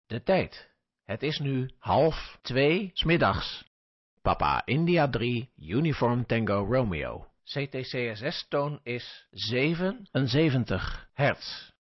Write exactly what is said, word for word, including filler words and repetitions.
De tijd. Het is nu half twee 's middags. Papa India drie, Uniform Tango Romeo. C T C S S-toon is zevenenzeventig hertz.